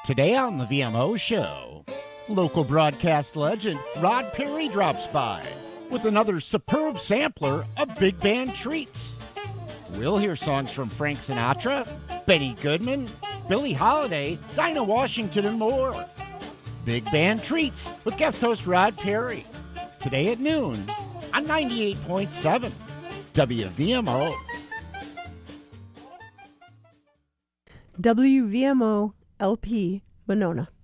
Today on the VMO Show, local broadcast legend Rod Perry drops by with another superb sampler of big band treats. We'll hear songs from Frank Sinatra, Benny Goodman, Billie Holiday, Dinah Washington, and more. Big band treats with guest host Rod Perry. Today at noon on 98.7 WVMO. WVMO LP Monona.